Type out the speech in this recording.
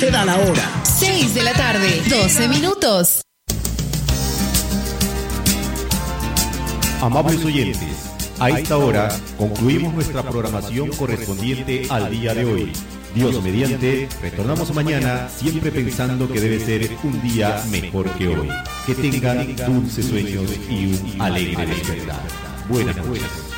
Te da la hora. 6 de la tarde, 12 minutos. Amables oyentes, a esta hora concluimos nuestra programación correspondiente al día de hoy. Dios mediante, retornamos mañana siempre pensando que debe ser un día mejor que hoy. Que tengan dulces sueños y un alegre despertar. Buenas noches.